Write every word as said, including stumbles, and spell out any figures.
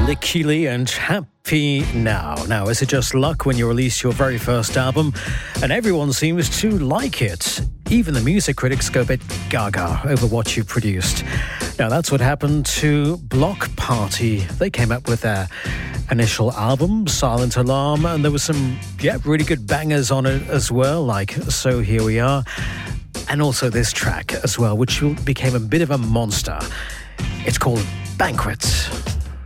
Keely and Happy Now. Now, is it just luck when you release your very first album and everyone seems to like it? Even the music critics go a bit gaga over what you produced. Now, that's what happened to Bloc Party. They came up with their initial album, Silent Alarm, and there was some, yeah, really good bangers on it as well, like So Here We Are, and also this track as well, which became a bit of a monster. It's called Banquet.